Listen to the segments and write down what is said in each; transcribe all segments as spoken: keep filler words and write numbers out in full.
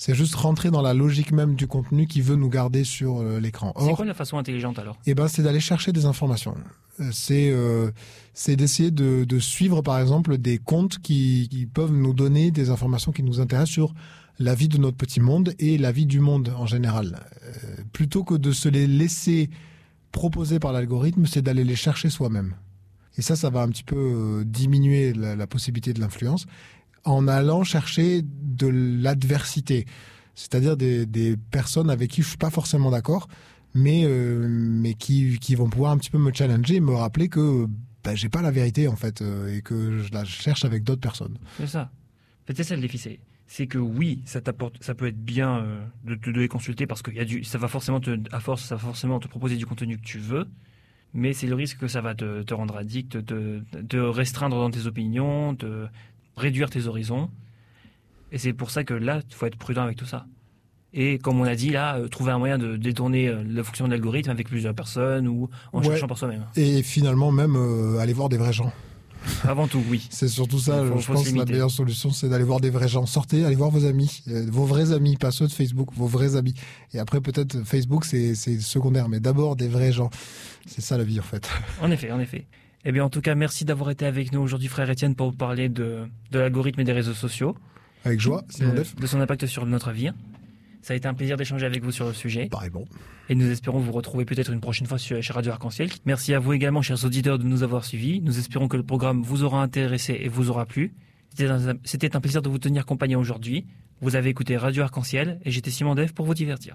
C'est juste rentrer dans la logique même du contenu qui veut nous garder sur euh, l'écran. Or, c'est quoi la façon intelligente alors ? Eh ben, c'est d'aller chercher des informations. C'est, euh, c'est d'essayer de, de suivre, par exemple, des comptes qui, qui peuvent nous donner des informations qui nous intéressent sur la vie de notre petit monde et la vie du monde en général. Euh, plutôt que de se les laisser proposer par l'algorithme, c'est d'aller les chercher soi-même. Et ça, ça va un petit peu euh, diminuer la, la possibilité de l'influence en allant chercher de l'adversité. C'est-à-dire des, des personnes avec qui je suis pas forcément d'accord, mais, euh, mais qui, qui vont pouvoir un petit peu me challenger et me rappeler que bah, j'ai pas la vérité, en fait, euh, et que je la cherche avec d'autres personnes. C'est ça. En fait, c'est ça le défi. C'est, c'est que oui, ça t'apporte, ça peut être bien euh, de, de, de les consulter parce que y a du, ça va forcément te, à force, ça va forcément te proposer du contenu que tu veux. Mais c'est le risque que ça va te, te rendre addict, te, te restreindre dans tes opinions, te réduire tes horizons. Et c'est pour ça que là, il faut être prudent avec tout ça. Et comme on a dit, là, euh, trouver un moyen de détourner euh, le fonctionnement de l'algorithme avec plusieurs personnes ou en ouais. cherchant par soi-même. Et finalement, même euh, aller voir des vrais gens. Avant tout, oui. C'est surtout ça, faut, je faut pense que la meilleure solution, c'est d'aller voir des vrais gens. Sortez, allez voir vos amis, euh, vos vrais amis, pas ceux de Facebook, vos vrais amis. Et après, peut-être, Facebook, c'est, c'est secondaire, mais d'abord des vrais gens. C'est ça la vie, en fait. En effet, en effet. Eh bien, en tout cas, merci d'avoir été avec nous aujourd'hui, frère Étienne, pour parler de, de l'algorithme et des réseaux sociaux. Avec joie, de, de son impact sur notre vie. Ça a été un plaisir d'échanger avec vous sur le sujet. Pareil bon. Et nous espérons vous retrouver peut-être une prochaine fois sur, chez Radio Arc-en-Ciel. Merci à vous également, chers auditeurs, de nous avoir suivis. Nous espérons que le programme vous aura intéressé et vous aura plu. C'était un, c'était un plaisir de vous tenir compagnie aujourd'hui. Vous avez écouté Radio Arc-en-Ciel et j'étais Simon Dave pour vous divertir.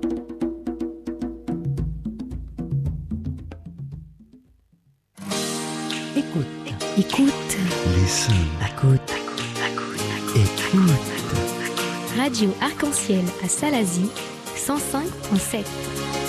Écoute. Écoute. Listen. Écoute. Écoute. Radio Arc-en-Ciel à Salazie, cent cinq virgule sept.